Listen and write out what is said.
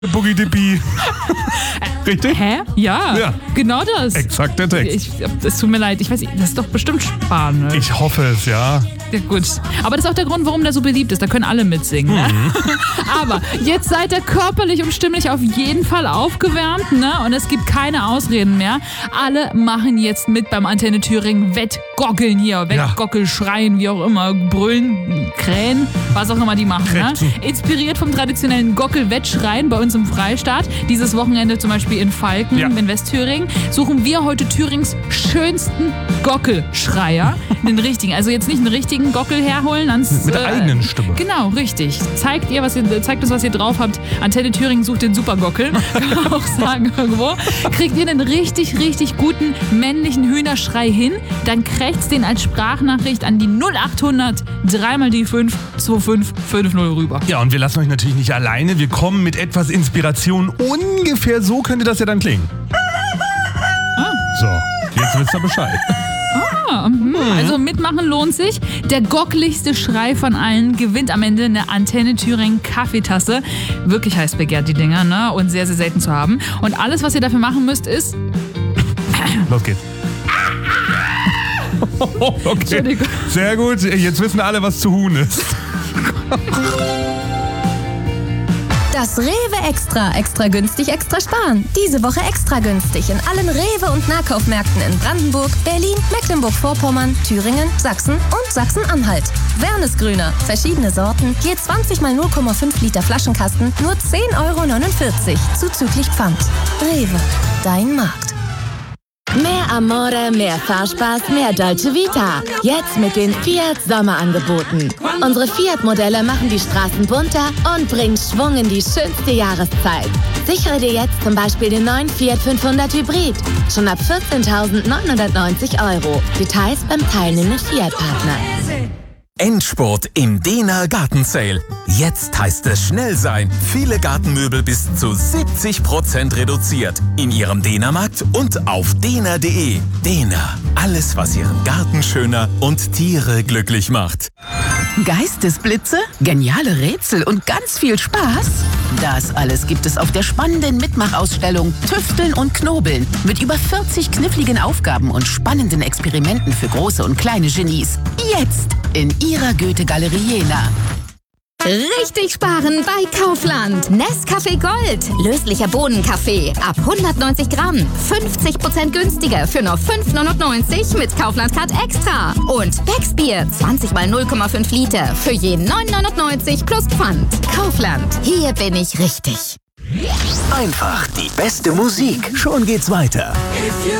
Boogie Dippy. Richtig? Hä? Ja, genau das. Exakt der Text. Es tut mir leid, ich weiß nicht, das ist doch bestimmt Spanisch. Ich hoffe es, ja. Ja, gut. Aber das ist auch der Grund, warum der so beliebt ist. Da können alle mitsingen. Ne? Aber jetzt seid ihr körperlich und stimmlich auf jeden Fall aufgewärmt. Ne? Und es gibt keine Ausreden mehr. Alle machen jetzt mit beim Antenne Thüringen Wettgockeln hier. Wettgockel, schreien, wie auch immer. Brüllen, krähen, was auch immer die machen. Ne? Inspiriert vom traditionellen Gockel-Wettschreien bei uns im Freistaat. Dieses Wochenende zum Beispiel in Falken, in Westthüringen, suchen wir heute Thürings schönsten Gockelschreier. Den richtigen. Also jetzt nicht einen richtigen Gockel herholen. Mit der eigenen Stimme. Genau, richtig. Zeigt uns, was ihr drauf habt. Antenne Thüringen sucht den Supergockel. Kann man auch sagen irgendwo. Kriegt ihr einen richtig, richtig guten männlichen Hühnerschrei hin, dann krächzt den als Sprachnachricht an die 0800 3 mal die 5 2550 rüber. Ja, und wir lassen euch natürlich nicht alleine. Wir kommen mit etwas Inspiration. Ungefähr so könnte das ja dann klingen. So, jetzt wisst ihr Bescheid. Also mitmachen lohnt sich. Der gockeligste Schrei von allen gewinnt am Ende eine Antenne Thüringen Kaffeetasse. Wirklich heiß begehrt die Dinger, ne? Und sehr, sehr selten zu haben. Und alles, was ihr dafür machen müsst, ist... Los geht's. Okay, sehr gut. Jetzt wissen alle, was zu Huhn ist. Das Rewe Extra günstig, extra sparen. Diese Woche extra günstig in allen Rewe- und Nahkaufmärkten in Brandenburg, Berlin, Mecklenburg-Vorpommern, Thüringen, Sachsen und Sachsen-Anhalt. Wernesgrüner, verschiedene Sorten, je 20 mal 0,5 Liter Flaschenkasten, nur 10,49 € zuzüglich Pfand. Rewe, dein Markt. Mehr Amore, mehr Fahrspaß, mehr Dolce Vita. Jetzt mit den Fiat Sommerangeboten. Unsere Fiat-Modelle machen die Straßen bunter und bringen Schwung in die schönste Jahreszeit. Sichere dir jetzt zum Beispiel den neuen Fiat 500 Hybrid. Schon ab 14.990 €. Details beim teilnehmenden Fiat-Partner. Endspurt im Dena Garten Sale. Jetzt heißt es schnell sein. Viele Gartenmöbel bis zu 70% reduziert. In Ihrem Dena-Markt und auf dena.de. Dena. Alles, was Ihren Garten schöner und Tiere glücklich macht. Geistesblitze, geniale Rätsel und ganz viel Spaß? Das alles gibt es auf der spannenden Mitmachausstellung Tüfteln und Knobeln mit über 40 kniffligen Aufgaben und spannenden Experimenten für große und kleine Genies. Jetzt in Ihrer Goethe-Galerie Jena. Richtig sparen bei Kaufland. Nescafé Gold. Löslicher Bohnenkaffee. Ab 190 Gramm. 50% günstiger für nur 5,99 € mit Kaufland-Card Extra. Und Becksbier. 20 mal 0,5 Liter. Für je 9,99 € plus Pfand. Kaufland. Hier bin ich richtig. Einfach die beste Musik. Schon geht's weiter.